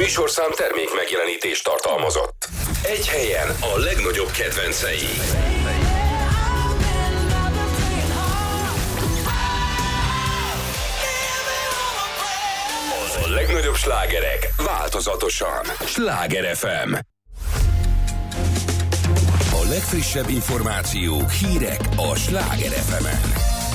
műsorszám termék megjelenítést tartalmazott. Egy helyen a legnagyobb kedvencei. A legnagyobb slágerek változatosan. Sláger FM. A legfrissebb információk, hírek a Sláger FM-en.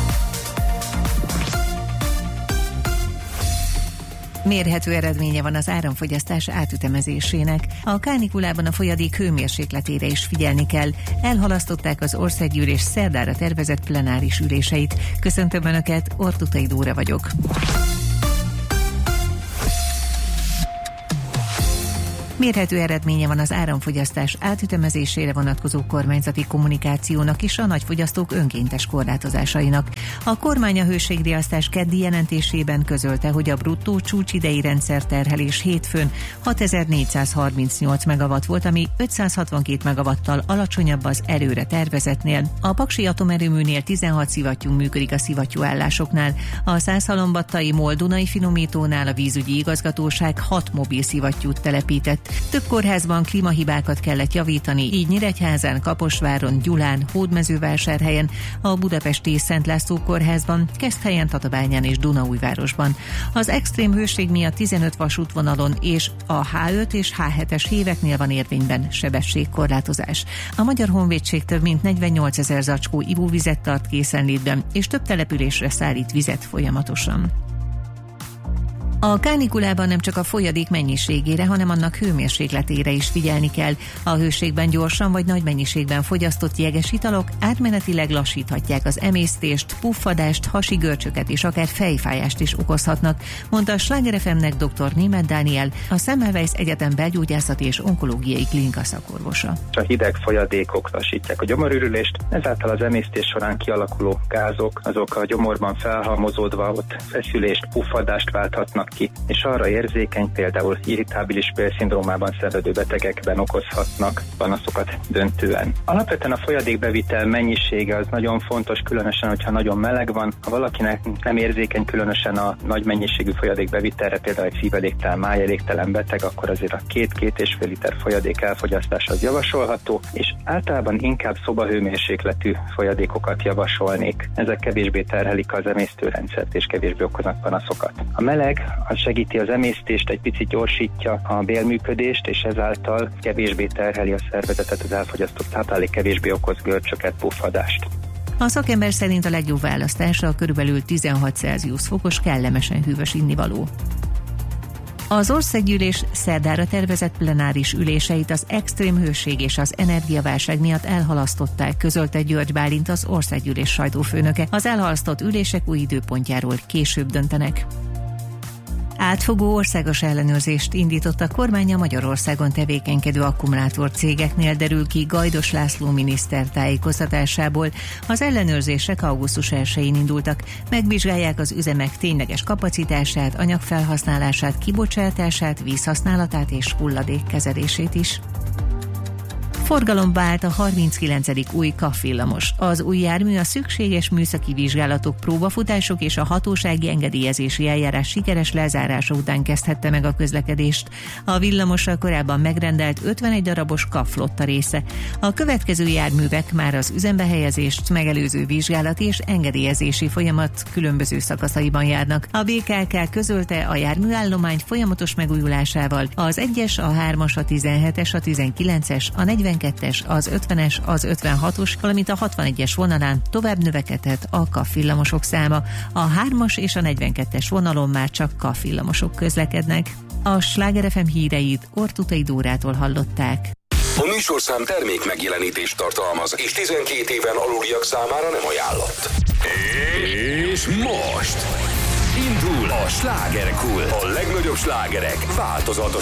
Mérhető eredménye van az áramfogyasztás átütemezésének. A kánikulában a folyadék hőmérsékletére is figyelni kell. Elhalasztották az országgyűlés szerdára tervezett plenáris üléseit. Köszöntöm Önöket, Ortutai Dóra vagyok. Mérhető eredménye van az áramfogyasztás átütemezésére vonatkozó kormányzati kommunikációnak és a nagyfogyasztók önkéntes korlátozásainak. A kormány a hőségriasztás keddi jelentésében közölte, hogy a bruttó csúcsidei rendszerterhelés hétfőn 6438 megawatt volt, ami 562 megawattal alacsonyabb az előre tervezetnél. A paksi atomerőműnél 16 szivattyú működik a szivattyúállásoknál. A Szászhalombattai Moldunai finomítónál a vízügyi igazgatóság 6 mobil szivattyút telepített. Több kórházban klímahibákat kellett javítani, így Nyíregyházán, Kaposváron, Gyulán, Hódmezővásárhelyen, a budapesti Szent László kórházban, Keszthelyen, Tatabányán és Dunaújvárosban. Az extrém hőség miatt 15 vasútvonalon és a H5 és H7-es híveknél van érvényben sebességkorlátozás. A Magyar Honvédség több mint 48 000 zacskó ivóvizet tart készenlétben, és több településre szállít vizet folyamatosan. A kánikulában nem csak a folyadék mennyiségére, hanem annak hőmérsékletére is figyelni kell. A hőségben gyorsan vagy nagy mennyiségben fogyasztott jeges italok átmenetileg lassíthatják az emésztést, puffadást, hasi görcsöket és akár fejfájást is okozhatnak, mondta a Sláger FM-nek dr. Németh Dániel, a Semmelweis Egyetem belgyógyászati és onkológiai klinika szakorvosa. A hideg folyadékok lassítják a gyomorürülést, ezáltal az emésztés során kialakuló gázok, azok a gyomorban felhalmozódva ott feszülést, puffadást válthatnak ki, és arra érzékeny, például irritábilis bélszindrómában szenvedő betegekben okozhatnak panaszokat döntően. Alapvetően a folyadékbevitel mennyisége az nagyon fontos, különösen, hogyha nagyon meleg van. Ha valakinek nem érzékeny különösen a nagy mennyiségű folyadékbevitelre, például egy szívelégtelen, májelégtelen beteg, akkor azért a 2-2,5 liter folyadék elfogyasztása az javasolható, és általában inkább szobahőmérsékletű folyadékokat javasolnék. Ezek kevésbé terhelik az emésztőrendszert és kevésbé okoznak panaszokat. A meleg az segíti az emésztést, egy picit gyorsítja a bélműködést, és ezáltal kevésbé terheli a szervezetet, az elfogyasztott táplálék kevésbé okoz görcsöket, puffadást. A szakember szerint a legjobb választása a körülbelül 16 Celsius fokos, kellemesen hűvös innivaló. Az országgyűlés szerdára tervezett plenáris üléseit az extrém hőség és az energiaválság miatt elhalasztották, közölte György Bálint, az országgyűlés sajtófőnöke. Az elhalasztott ülések új időpontjáról később döntenek. Átfogó országos ellenőrzést indított a kormány a Magyarországon tevékenykedő akkumulátorcégeknél, derül ki Gajdos László miniszter tájékoztatásából. Az ellenőrzések augusztus 1-én indultak. Megvizsgálják az üzemek tényleges kapacitását, anyagfelhasználását, kibocsátását, vízhasználatát és hulladékkezelését is. Forgalomba állt a 39. új KAF villamos. Az új jármű a szükséges műszaki vizsgálatok, próbafutások és a hatósági engedélyezési eljárás sikeres lezárása után kezdhette meg a közlekedést. A villamossal korábban megrendelt 51 darabos KAF flotta része. A következő járművek már az üzembe helyezést megelőző vizsgálati és engedélyezési folyamat különböző szakaszaiban járnak. A BKK közölte, a járműállomány folyamatos megújulásával az 1-es, a 3-as, a 17-es, a 19-es, a 42-es, az 50-es, az 56-os, valamint a 61-es vonalán tovább növekedett a KAF villamosok száma. A 3-as és a 42-es vonalon már csak KAF villamosok közlekednek. A Sláger FM híreit Ortutai Dórától hallották. A műsorszám termék megjelenítést tartalmaz, és 12 éven aluliak számára nem ajánlott. És most indul a Slágerkult. A legnagyobb slágerek változatosan.